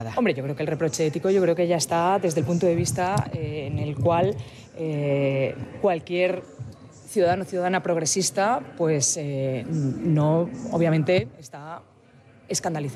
Hombre, yo creo que el reproche ético ya está desde el punto de vista en el cual cualquier ciudadano o ciudadana progresista pues no, obviamente, está escandalizado.